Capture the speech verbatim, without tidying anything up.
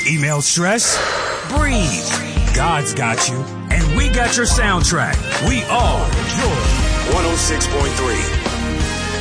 Email stress? Breathe. God's got you, and we got your soundtrack. We are Joy. one oh six point